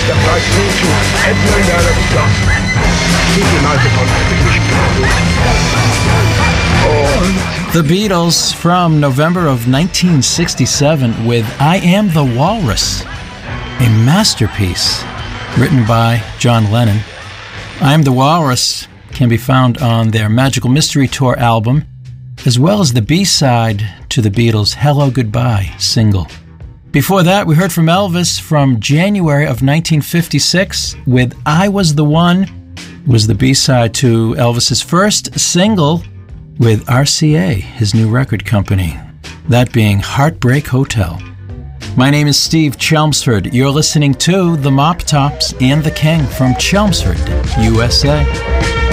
der Preis zu Edmund Alexander. The Beatles from November of 1967 with I Am the Walrus, a masterpiece written by John Lennon. I Am the Walrus can be found on their Magical Mystery Tour album, as well as the B-side to the Beatles' Hello Goodbye single. Before that, we heard from Elvis from January of 1956 with I Was the One. It was the B-side to Elvis's first single with RCA, his new record company, that being Heartbreak Hotel. My name is Steve Chelmsford. You're listening to The Mop Tops and The King from Chelmsford, USA.